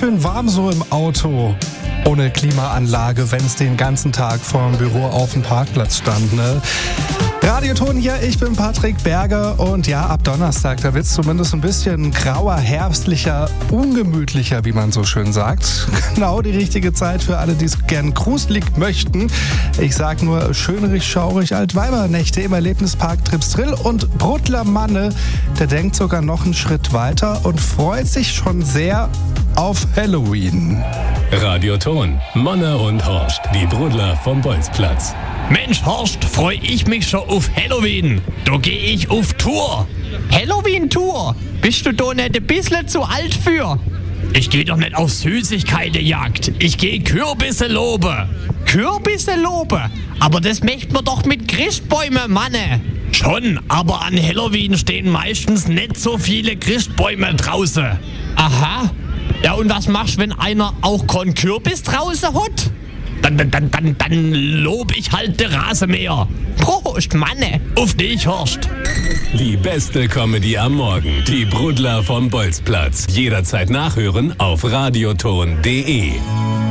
schön warm so im Auto. Ohne Klimaanlage, wenn es den ganzen Tag vorm Büro auf dem Parkplatz stand, ne? Radioton hier, ich bin Patrick Berger und ja, ab Donnerstag, da wird es zumindest ein bisschen grauer, herbstlicher, ungemütlicher, wie man so schön sagt. Genau die richtige Zeit für alle, die es gern gruselig möchten. Ich sag nur schönerig, schaurig, Altweibernächte im Erlebnispark Tripsdrill und Brudler Manne, der denkt sogar noch einen Schritt weiter und freut sich schon sehr auf Halloween. Radioton, Manne und Horst, die Brudler vom Bolzplatz. Mensch, Horst, freu ich mich schon auf Halloween. Da geh ich auf Tour. Halloween-Tour? Bist du da nicht ein bisschen zu alt für? Ich geh doch nicht auf Süßigkeitenjagd. Ich geh Kürbisse lobe. Kürbisse lobe? Aber das möcht man doch mit Christbäume, Manne. Schon, aber an Halloween stehen meistens nicht so viele Christbäume draußen. Aha. Ja, und was machst du, wenn einer auch keinen Kürbis draußen hat? Dann lob ich halt den Rasenmäher. Prost, Manne. Auf dich, Horst. Die beste Comedy am Morgen. Die Brudler vom Bolzplatz. Jederzeit nachhören auf radioton.de.